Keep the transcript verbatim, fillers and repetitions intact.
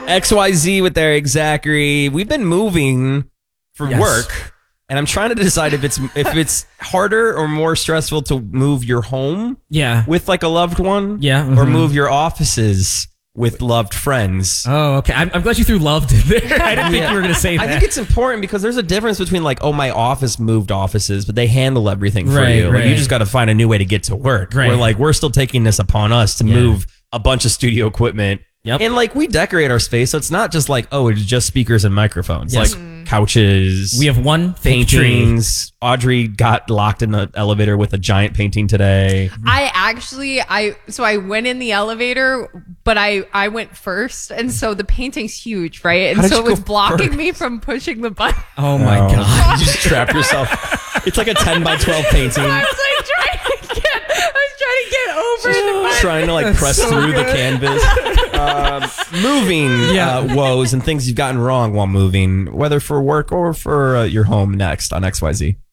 X Y Z with Eric Zachary. We've been moving for Yes. work, and I'm trying to decide if it's if it's harder or more stressful to move your home Yeah. with like a loved one, Yeah, or mhm. move your offices with loved friends. Oh, okay. I'm, I'm glad you threw loved in there. I didn't think Yeah. you were going to say that. I think it's important because there's a difference between like, oh, my office moved offices, but they handle everything for Right, you. Like, you right. just got to find a new way to get to work. Right. We're like, we're still taking this upon us to Yeah. move a bunch of studio equipment. Yep. And like, we decorate our space, so it's not just like, oh, it's just speakers and microphones. Yes. Like couches. We have one fake tree. paintings. Audrey got locked in the elevator with a giant painting today. I actually, I so I went in the elevator, but I I went first, and so the painting's huge, right? And How did so you it was go blocking first? me from pushing the button. Oh my Oh. God. You just trap yourself. It's like a ten by twelve painting. I was like trying to get, I was trying to get over the button. Trying to like press so through good. the canvas. um, moving Yeah. uh, woes and things you've gotten wrong while moving, whether for work or for uh, your home. Next on X Y Z.